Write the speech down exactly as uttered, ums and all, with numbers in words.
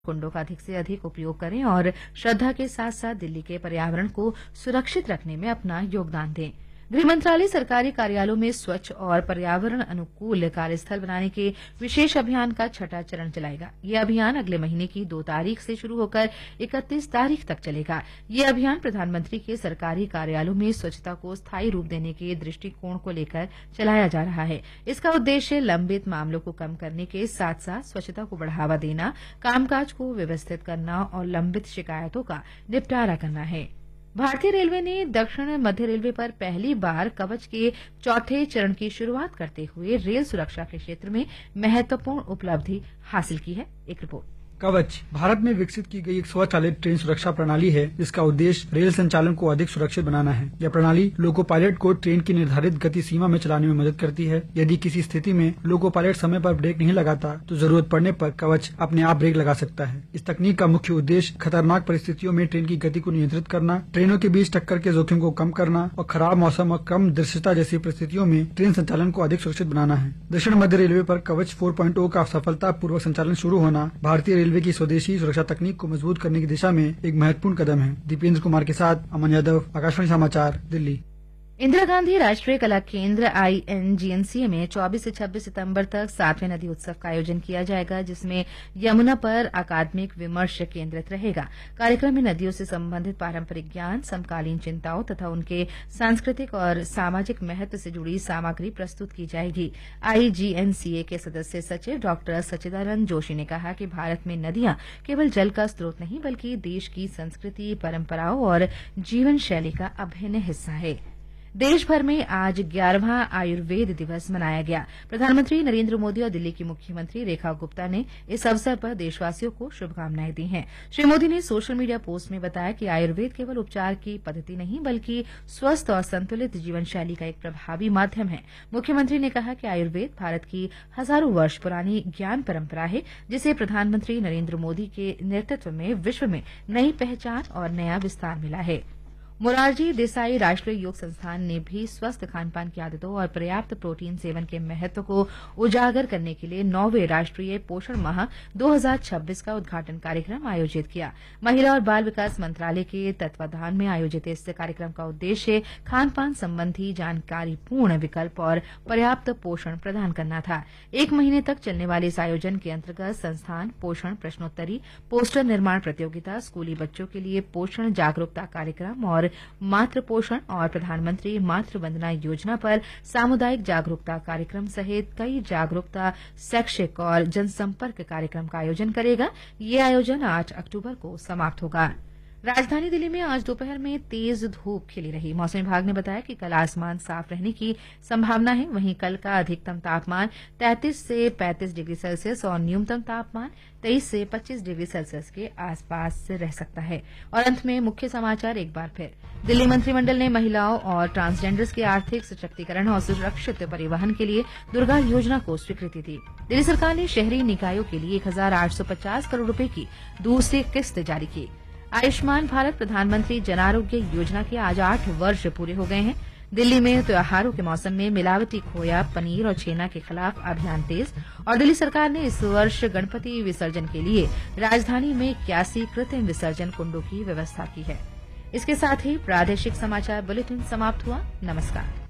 कुंडों का अधिक से अधिक उपयोग करें और श्रद्धा के साथ साथ दिल्ली के पर्यावरण को सुरक्षित रखने में अपना योगदान दें। गृह मंत्रालय सरकारी कार्यालयों में स्वच्छ और पर्यावरण अनुकूल कार्यस्थल बनाने के विशेष अभियान का छठा चरण चलाएगा। ये अभियान अगले महीने की दो तारीख से शुरू होकर इकतीस तारीख तक चलेगा। ये अभियान प्रधानमंत्री के सरकारी कार्यालयों में स्वच्छता को स्थायी रूप देने के दृष्टिकोण को लेकर चलाया जा रहा है। इसका उद्देश्य लंबित मामलों को कम करने के साथ साथ स्वच्छता को बढ़ावा देना, कामकाज को व्यवस्थित करना और लंबित शिकायतों का निपटारा करना है। भारतीय रेलवे ने दक्षिण मध्य रेलवे पर पहली बार कवच के चौथे चरण की शुरुआत करते हुए रेल सुरक्षा के क्षेत्र में महत्वपूर्ण उपलब्धि हासिल की है। एक रिपोर्ट। कवच भारत में विकसित की गई एक स्वचालित ट्रेन सुरक्षा प्रणाली है, जिसका उद्देश्य रेल संचालन को अधिक सुरक्षित बनाना है। यह प्रणाली लोको पायलट को ट्रेन की निर्धारित गति सीमा में चलाने में मदद करती है। यदि किसी स्थिति में लोको पायलट समय पर ब्रेक नहीं लगाता, तो जरूरत पड़ने पर कवच अपने आप ब्रेक लगा सकता है। इस तकनीक का मुख्य उद्देश्य खतरनाक परिस्थितियों में ट्रेन की गति को नियंत्रित करना, ट्रेनों के बीच टक्कर के जोखिम को कम करना और खराब मौसम और कम दृश्यता जैसी परिस्थितियों में ट्रेन संचालन को अधिक सुरक्षित बनाना है। दक्षिण मध्य रेलवे पर कवच फोर पॉइंट ओ का सफलतापूर्वक संचालन शुरू होना भारतीय रेलवे की स्वदेशी सुरक्षा तकनीक को मजबूत करने की दिशा में एक महत्वपूर्ण कदम है। दीपेंद्र कुमार के साथ अमन यादव, आकाशवाणी समाचार, दिल्ली। इंदिरा गांधी राष्ट्रीय कला केंद्र I N G N C ए में चौबीस से छब्बीस सितंबर तक सातवें नदी उत्सव का आयोजन किया जाएगा, जिसमें यमुना पर अकादमिक विमर्श केंद्रित रहेगा। कार्यक्रम में नदियों से संबंधित पारंपरिक ज्ञान, समकालीन चिंताओं तथा उनके सांस्कृतिक और सामाजिक महत्व से जुड़ी सामग्री प्रस्तुत की जाएगी। आई जी एन सी ए के सदस्य सचिव डॉक्टर सच्चिदानंद जोशी ने कहा कि भारत में नदियां केवल जल का स्रोत नहीं, बल्कि देश की संस्कृति, परंपराओं और जीवन शैली का अभिन्न हिस्सा है। देश भर में आज ग्यारहवां आयुर्वेद दिवस मनाया गया। प्रधानमंत्री नरेंद्र मोदी और दिल्ली की मुख्यमंत्री रेखा गुप्ता ने इस अवसर पर देशवासियों को शुभकामनाएं दी हैं। श्री मोदी ने सोशल मीडिया पोस्ट में बताया कि आयुर्वेद केवल उपचार की पद्धति नहीं, बल्कि स्वस्थ और संतुलित जीवन शैली का एक प्रभावी माध्यम है। मुख्यमंत्री ने कहा कि आयुर्वेद भारत की हजारों वर्ष पुरानी ज्ञान परंपरा है, जिसे प्रधानमंत्री नरेंद्र मोदी के नेतृत्व में विश्व में नई पहचान और नया विस्तार मिला है। मोरारजी देसाई राष्ट्रीय योग संस्थान ने भी स्वस्थ खानपान की आदतों और पर्याप्त प्रोटीन सेवन के महत्व को उजागर करने के लिए नौवें राष्ट्रीय पोषण माह दो हज़ार छब्बीस का उद्घाटन कार्यक्रम आयोजित किया। महिला और बाल विकास मंत्रालय के तत्वाधान में आयोजित इस कार्यक्रम का उद्देश्य खानपान संबंधी जानकारीपूर्ण विकल्प और पर्याप्त पोषण प्रदान करना था। एक महीने तक चलने वाले इस आयोजन के अंतर्गत संस्थान पोषण प्रश्नोत्तरी, पोस्टर निर्माण प्रतियोगिता, स्कूली बच्चों के लिए पोषण जागरूकता कार्यक्रम और मातृ पोषण और प्रधानमंत्री मातृ वंदना योजना पर सामुदायिक जागरूकता कार्यक्रम सहित कई जागरूकता, शैक्षिक और जनसंपर्क कार्यक्रम का आयोजन करेगा। ये आयोजन आठ अक्टूबर को समाप्त होगा। राजधानी दिल्ली में आज दोपहर में तेज धूप खिली रही। मौसम विभाग ने बताया कि कल आसमान साफ रहने की संभावना है। वहीं कल का अधिकतम तापमान तैंतीस से पैंतीस डिग्री सेल्सियस और न्यूनतम तापमान तेईस से पच्चीस डिग्री सेल्सियस के आसपास रह सकता है। और अंत में मुख्य समाचार एक बार फिर। दिल्ली मंत्रिमंडल ने महिलाओं और ट्रांसजेंडर्स के आर्थिक सशक्तिकरण और सुरक्षित परिवहन के लिए दुर्गा योजना को स्वीकृति दी। दिल्ली सरकार ने शहरी निकायों के लिए एक हजार आठ सौ पचास करोड़ रुपए की दूसरी किस्त जारी की। आयुष्मान भारत प्रधानमंत्री जन आरोग्य योजना के आज आठ वर्ष पूरे हो गए हैं। दिल्ली में त्योहारों के मौसम में मिलावटी खोया, पनीर और छेना के खिलाफ अभियान तेज। और दिल्ली सरकार ने इस वर्ष गणपति विसर्जन के लिए राजधानी में इक्यासी कृत्रिम विसर्जन कुंडों की व्यवस्था की है। इसके साथ ही प्रादेशिक समाचार बुलेटिन समाप्त हुआ। नमस्कार।